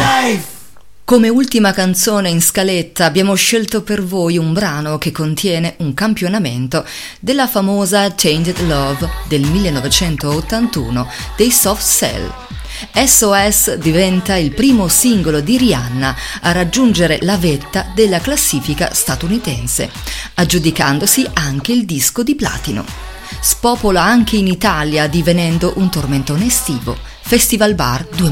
Come ultima canzone in scaletta abbiamo scelto per voi un brano che contiene un campionamento della famosa Changed Love del 1981 dei Soft Cell. SOS diventa il primo singolo di Rihanna a raggiungere la vetta della classifica statunitense, aggiudicandosi anche il disco di platino. Spopola anche in Italia divenendo un tormentone estivo. Festival Bar 2000.